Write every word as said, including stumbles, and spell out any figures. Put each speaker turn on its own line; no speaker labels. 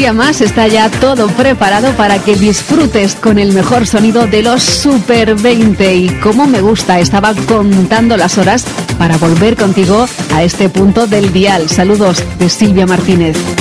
día más está ya todo preparado para que disfrutes con el mejor sonido de los Super veinte. Y como me gusta, estaba contando las horas para volver contigo a este punto del dial. Saludos de Silvia Martínez.